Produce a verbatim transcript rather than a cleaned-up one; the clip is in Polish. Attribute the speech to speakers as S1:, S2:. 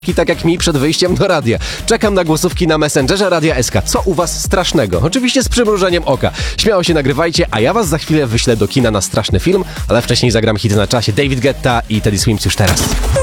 S1: I tak jak mi przed wyjściem do radia. Czekam na głosówki na Messengerze Radia S K. Co u was strasznego? Oczywiście z przymrużeniem oka. Śmiało się nagrywajcie, a ja was za chwilę wyślę do kina na straszny film, ale wcześniej zagram hit na czasie. David Guetta i Teddy Swims już teraz.